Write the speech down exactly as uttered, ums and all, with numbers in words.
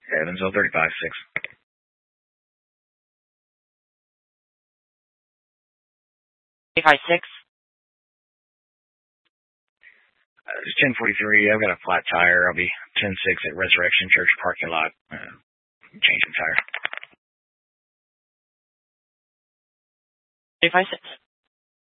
Evansville, thirty-five six. thirty-five six. Uh, it's ten forty-three. I've got a flat tire. I'll be ten six at Resurrection Church parking lot. Uh, changing tire. thirty-five six.